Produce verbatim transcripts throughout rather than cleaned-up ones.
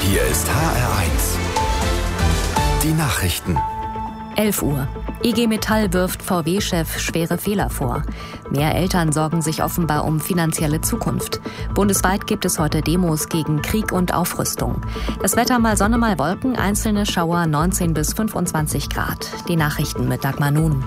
Hier ist H R eins. Die Nachrichten. elf Uhr. I G Metall wirft V W-Chef schwere Fehler vor. Mehr Eltern sorgen sich offenbar um finanzielle Zukunft. Bundesweit gibt es heute Demos gegen Krieg und Aufrüstung. Das Wetter mal Sonne, mal Wolken, einzelne Schauer neunzehn bis fünfundzwanzig Grad. Die Nachrichten mit Dagmar Nun.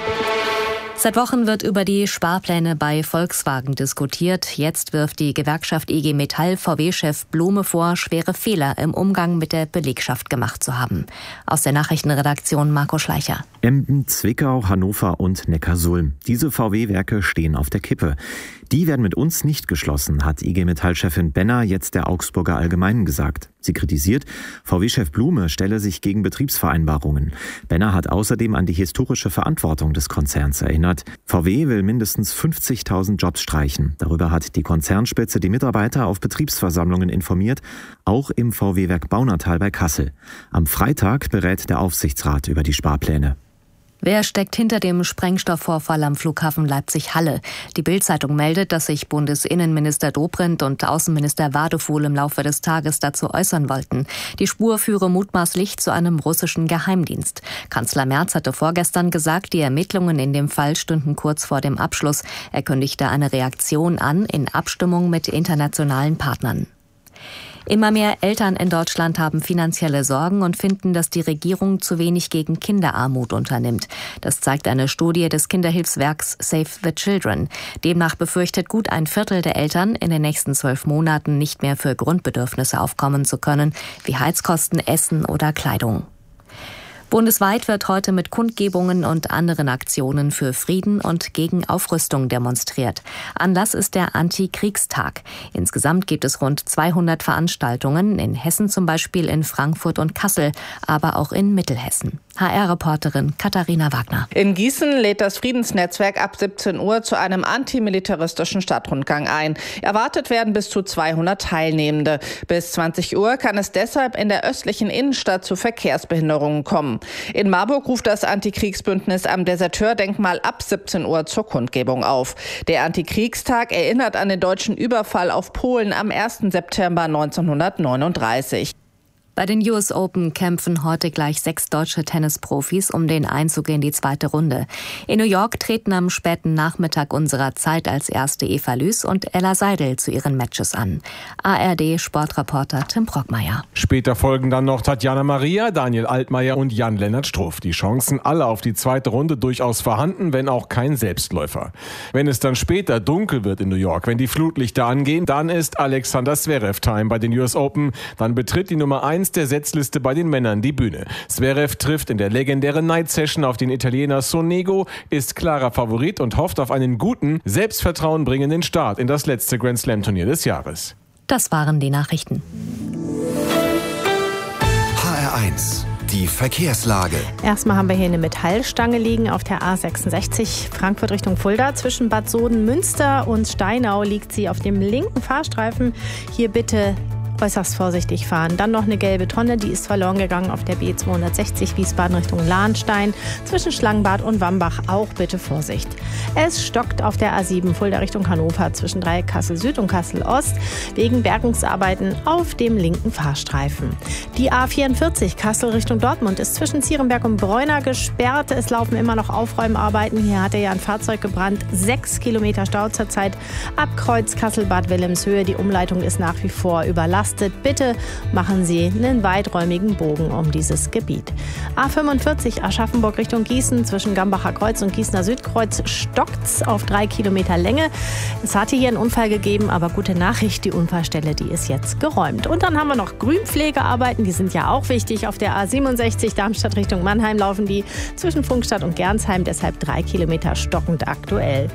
Seit Wochen wird über die Sparpläne bei Volkswagen diskutiert. Jetzt wirft die Gewerkschaft I G Metall V W-Chef Blume vor, schwere Fehler im Umgang mit der Belegschaft gemacht zu haben. Aus der Nachrichtenredaktion Marco Schleicher. Emden, Zwickau, Hannover und Neckarsulm. Diese V W-Werke stehen auf der Kippe. Die werden mit uns nicht geschlossen, hat I G Metall-Chefin Benner jetzt der Augsburger Allgemeinen gesagt. Sie kritisiert, V W-Chef Blume stelle sich gegen Betriebsvereinbarungen. Benner hat außerdem an die historische Verantwortung des Konzerns erinnert. V W will mindestens fünfzigtausend Jobs streichen. Darüber hat die Konzernspitze die Mitarbeiter auf Betriebsversammlungen informiert, auch im V W-Werk Baunatal bei Kassel. Am Freitag berät der Aufsichtsrat über die Sparpläne. Wer steckt hinter dem Sprengstoffvorfall am Flughafen Leipzig-Halle? Die Bild-Zeitung meldet, dass sich Bundesinnenminister Dobrindt und Außenminister Wadefuhl im Laufe des Tages dazu äußern wollten. Die Spur führe mutmaßlich zu einem russischen Geheimdienst. Kanzler Merz hatte vorgestern gesagt, die Ermittlungen in dem Fall stünden kurz vor dem Abschluss. Er kündigte eine Reaktion an in Abstimmung mit internationalen Partnern. Immer mehr Eltern in Deutschland haben finanzielle Sorgen und finden, dass die Regierung zu wenig gegen Kinderarmut unternimmt. Das zeigt eine Studie des Kinderhilfswerks Save the Children. Demnach befürchtet gut ein Viertel der Eltern, in den nächsten zwölf Monaten nicht mehr für Grundbedürfnisse aufkommen zu können, wie Heizkosten, Essen oder Kleidung. Bundesweit wird heute mit Kundgebungen und anderen Aktionen für Frieden und gegen Aufrüstung demonstriert. Anlass ist der Antikriegstag. Insgesamt gibt es rund zweihundert Veranstaltungen, in Hessen zum Beispiel, in Frankfurt und Kassel, aber auch in Mittelhessen. H R-Reporterin Katharina Wagner. In Gießen lädt das Friedensnetzwerk ab siebzehn Uhr zu einem antimilitaristischen Stadtrundgang ein. Erwartet werden bis zu zweihundert Teilnehmende. Bis zwanzig Uhr kann es deshalb in der östlichen Innenstadt zu Verkehrsbehinderungen kommen. In Marburg ruft das Antikriegsbündnis am Deserteurdenkmal ab siebzehn Uhr zur Kundgebung auf. Der Antikriegstag erinnert an den deutschen Überfall auf Polen am ersten September neunzehnhundertneununddreißig. Bei den U S Open kämpfen heute gleich sechs deutsche Tennisprofis um den Einzug in die zweite Runde. In New York treten am späten Nachmittag unserer Zeit als erste Eva Lüß und Ella Seidel zu ihren Matches an. A R D-Sportreporter Tim Brockmeier. Später folgen dann noch Tatjana Maria, Daniel Altmaier und Jan-Lennart Struff. Die Chancen alle auf die zweite Runde durchaus vorhanden, wenn auch kein Selbstläufer. Wenn es dann später dunkel wird in New York, wenn die Flutlichter angehen, dann ist Alexander Zverev-Time bei den U S Open. Dann betritt die Nummer eins der Setzliste bei den Männern die Bühne. Zverev trifft in der legendären Night Session auf den Italiener Sonego, ist klarer Favorit und hofft auf einen guten, selbstvertrauenbringenden Start in das letzte Grand Slam Turnier des Jahres. Das waren die Nachrichten. H R eins. Die Verkehrslage. Erstmal haben wir hier eine Metallstange liegen auf der A sechsundsechzig Frankfurt Richtung Fulda. Zwischen Bad Soden-Münster und Steinau liegt sie auf dem linken Fahrstreifen. Hier bitte äußerst vorsichtig fahren. Dann noch eine gelbe Tonne, die ist verloren gegangen auf der B zweihundertsechzig Wiesbaden Richtung Lahnstein. Zwischen Schlangenbad und Wambach auch bitte Vorsicht. Es stockt auf der A sieben Fulda Richtung Hannover zwischen Dreieck Kassel Süd und Kassel Ost wegen Bergungsarbeiten auf dem linken Fahrstreifen. Die A vierundvierzig Kassel Richtung Dortmund ist zwischen Zierenberg und Bräuner gesperrt. Es laufen immer noch Aufräumarbeiten. Hier hatte ja ein Fahrzeug gebrannt. Sechs Kilometer Stau zurzeit ab Kreuz Kassel-Bad Wilhelmshöhe. Die Umleitung ist nach wie vor überlastet. Bitte machen Sie einen weiträumigen Bogen um dieses Gebiet. A fünfundvierzig Aschaffenburg Richtung Gießen zwischen Gambacher Kreuz und Gießener Südkreuz stockt's auf drei Kilometer Länge. Es hatte hier einen Unfall gegeben, aber gute Nachricht, die Unfallstelle, die ist jetzt geräumt. Und dann haben wir noch Grünpflegearbeiten, die sind ja auch wichtig. Auf der A siebenundsechzig Darmstadt Richtung Mannheim laufen die zwischen Funkstadt und Gernsheim, deshalb drei Kilometer stockend aktuell.